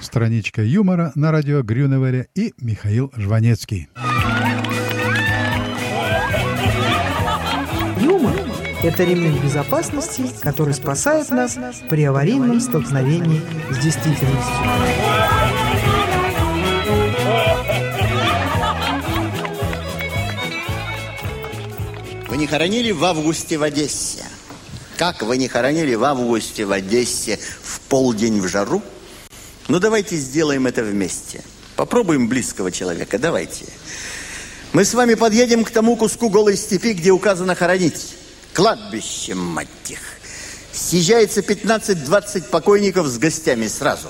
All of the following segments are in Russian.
Страничка юмора на радио Грюневеля и Михаил Жванецкий. Юмор – это ремень безопасности, который спасает нас при аварийном столкновении с действительностью. Вы не хоронили в августе в Одессе? Как вы не хоронили в августе в Одессе в полдень в жару? Ну, давайте сделаем это вместе. Попробуем близкого человека, давайте. Мы с вами подъедем к тому куску голой степи, где указано хоронить. Кладбище, мать их. Съезжается 15-20 покойников с гостями сразу.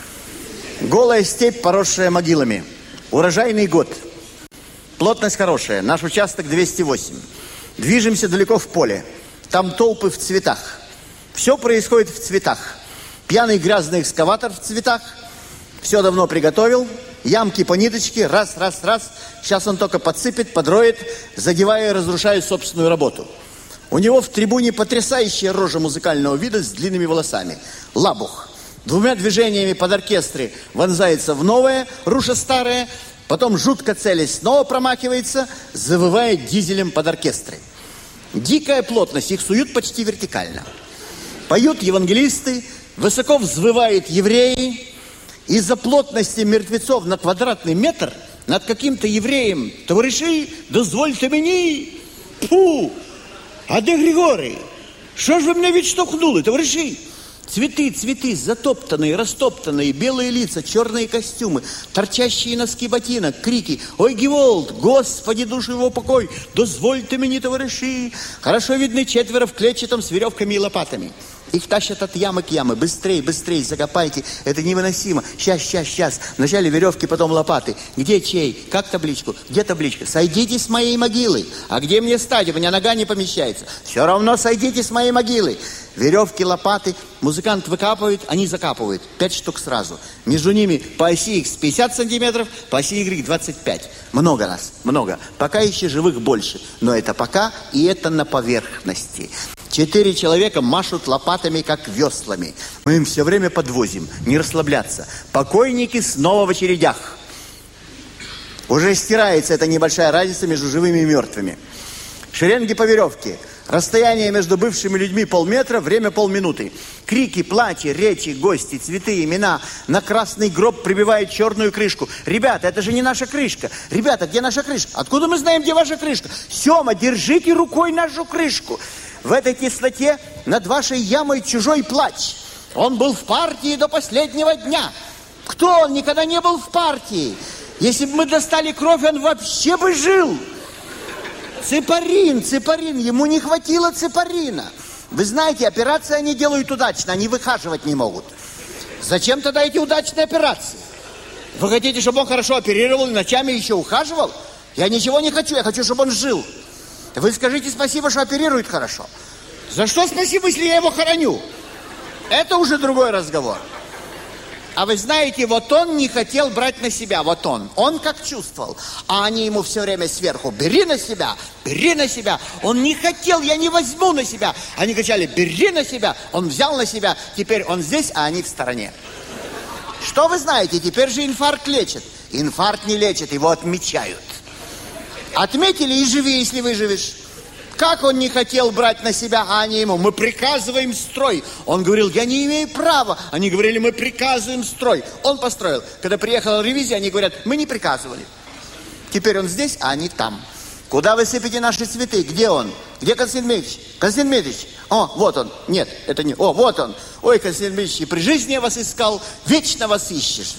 Голая степь, поросшая могилами. Урожайный год. Плотность хорошая. Наш участок 208. Движемся далеко в поле. Там толпы в цветах. Все происходит в цветах. Пьяный грязный экскаватор в цветах. Все давно приготовил. Ямки по ниточке. Раз. Сейчас он только подсыпет, подроет, задевая и разрушая собственную работу. У него в трибуне потрясающая рожа музыкального вида с длинными волосами. Лабух. 2 движениями под оркестре вонзается в новое, руша старое. Потом жутко целясь снова промахивается, завывая дизелем под оркестры. Дикая плотность, их суют почти вертикально. Поют евангелисты, высоко взвывают евреи. Из-за плотности мертвецов на квадратный метр над каким-то евреем: товариши, дозвольте мені. Фу! А де Григорий? Что ж вы меня ведь штовхнули, товарищи? Цветы, затоптанные, растоптанные, белые лица, черные костюмы, торчащие носки ботинок, крики: «Ой, Геволд, Господи, душу его покой, дозвольте мне, товарищи!» Хорошо видны 4 в клетчатом с веревками и лопатами. Их тащат от ямы к яме. Быстрей, закопайте. Это невыносимо. Сейчас. Вначале веревки, потом лопаты. Где чей? Как табличку? Где табличка? Сойдите с моей могилы. А где мне стать? У меня нога не помещается. Все равно сойдите с моей могилы. Веревки, лопаты. Музыкант выкапывает, они закапывают. 5 штук сразу. Между ними по оси X 50 сантиметров, по оси Y 25. Много раз. Пока еще живых больше. Но это пока, и это на поверхности. 4 человека машут лопатами, как веслами. Мы им все время подвозим, не расслабляться. Покойники снова в очередях. Уже стирается эта небольшая разница между живыми и мертвыми. Шеренги по веревке. Расстояние между бывшими людьми полметра, время полминуты. Крики, плачи, речи, гости, цветы, имена. На красный гроб прибивает черную крышку. Ребята, это же не наша крышка. Ребята, где наша крышка? Откуда мы знаем, где ваша крышка? Сема, держите рукой нашу крышку. В этой кислоте над вашей ямой чужой плач. Он был в партии до последнего дня. Кто он? Никогда не был в партии. Если бы мы достали кровь, он вообще бы жил. Ципарин, ему не хватило ципарина. Вы знаете, операции они делают удачно, они выхаживать не могут. Зачем тогда эти удачные операции? Вы хотите, чтобы он хорошо оперировал и ночами еще ухаживал? Я ничего не хочу, я хочу, чтобы он жил. Вы скажите спасибо, что оперирует хорошо. За что спасибо, если я его хороню? Это уже другой разговор. А вы знаете, вот он не хотел брать на себя, вот он как чувствовал. А они ему все время сверху: бери на себя. Он не хотел, я не возьму на себя. Они кричали: бери на себя. Он взял на себя, теперь он здесь, а они в стороне. Что вы знаете, теперь же инфаркт лечат. Инфаркт не лечат, его отмечают. Отметили и живи, если выживешь. Как он не хотел брать на себя, а они ему: мы приказываем строй. Он говорил: я не имею права. Они говорили: мы приказываем строй. Он построил. Когда приехала ревизия, они говорят: мы не приказывали. Теперь он здесь, а они там. Куда вы сыпете наши цветы? Где он? Где Константин Дмитриевич? Константин Дмитриевич. О, вот он. Нет, это не... О, вот он. Ой, Константин Дмитриевич, и при жизни я вас искал. Вечно вас ищешь.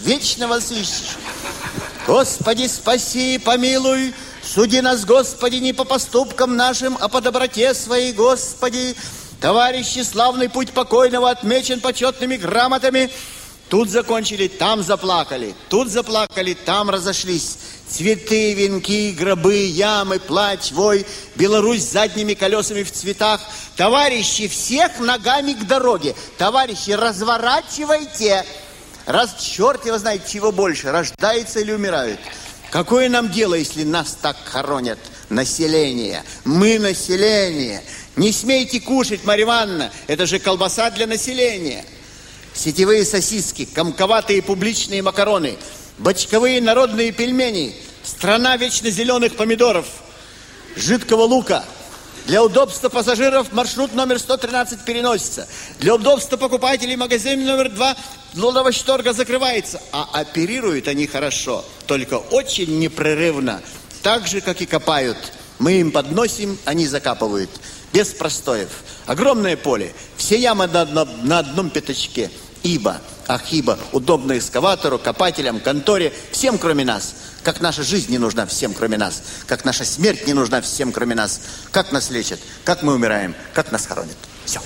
Господи, спаси, помилуй. Суди нас, Господи, не по поступкам нашим, а по доброте своей, Господи. Товарищи, славный путь покойного отмечен почетными грамотами. Тут закончили, там заплакали. Тут заплакали, там разошлись. Цветы, венки, гробы, ямы, плач, вой. Беларусь с задними колесами в цветах. Товарищи, всех ногами к дороге. Товарищи, разворачивайте. Раз черт его знает, чего больше, рождается или умирают. Какое нам дело, если нас так хоронят? Население. Мы население. Не смейте кушать, Марья Ивановна. Это же колбаса для населения. сетевые сосиски, комковатые публичные макароны, бочковые народные пельмени, страна вечно зеленых помидоров, жидкого лука. Для удобства пассажиров маршрут номер 113 переносится. Для удобства покупателей магазин номер 2 Лодовощторга закрывается. А оперируют они хорошо, только очень непрерывно. Так же, как и копают. Мы им подносим, они закапывают. Без простоев. Огромное поле. Все ямы на одном пятачке. Ибо, удобно экскаватору, копателям, конторе, всем кроме нас. Как наша жизнь не нужна всем, кроме нас. Как наша смерть не нужна всем, кроме нас. Как нас лечат, как мы умираем, как нас хоронят. Все.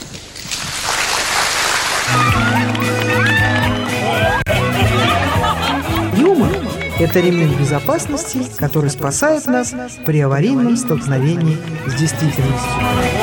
Юмор – это ремень безопасности, который спасает нас при аварийном столкновении с действительностью.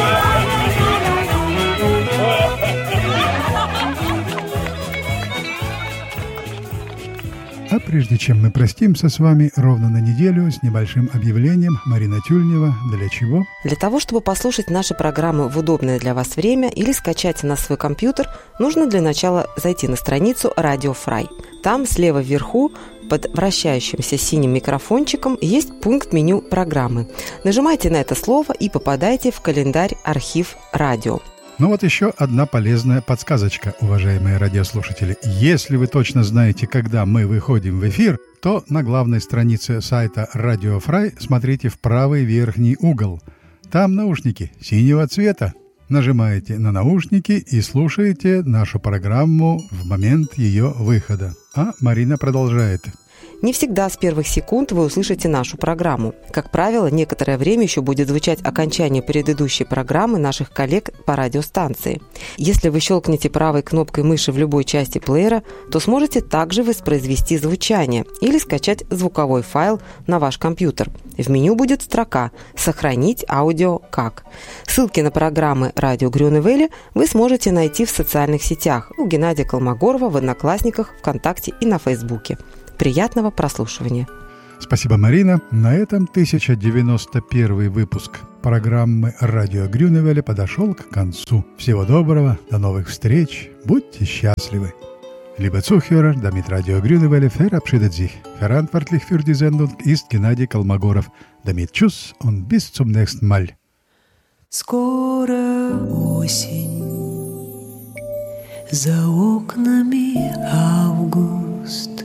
А прежде чем мы простимся с вами ровно на неделю с небольшим объявлением, Марина Тюльнева, для чего? Для того, чтобы послушать наши программы в удобное для вас время или скачать на свой компьютер, нужно для начала зайти на страницу Radio Fry. Там слева вверху под вращающимся синим микрофончиком есть пункт меню программы. Нажимайте на это слово и попадаете в календарь «Архив радио». Ну вот еще одна полезная подсказочка, уважаемые радиослушатели. Если вы точно знаете, когда мы выходим в эфир, то на главной странице сайта Radio Fry смотрите в правый верхний угол. Там наушники синего цвета. Нажимаете на наушники и слушаете нашу программу в момент ее выхода. А Марина продолжает. Не всегда с первых секунд вы услышите нашу программу. Как правило, некоторое время еще будет звучать окончание предыдущей программы наших коллег по радиостанции. Если вы щелкнете правой кнопкой мыши в любой части плеера, то сможете также воспроизвести звучание или скачать звуковой файл на ваш компьютер. В меню будет строка «Сохранить аудио как». Ссылки на программы «Радио Грюневеле» вы сможете найти в социальных сетях у Геннадия Колмогорова в Одноклассниках, ВКонтакте и на Фейсбуке. Приятного прослушивания. Спасибо, Марина. На этом 1091 выпуск программы «Радио Грюневеле» подошел к концу. Всего доброго, до новых встреч, будьте счастливы. Liebe Zuhörer, damit Radio Grünewelle verabschiedet sich. Verantwortlich für die Sendung ist Gennady Kolmogorov. Damit tschüss und bis zum nächsten Mal. Скоро осень, за окнами август.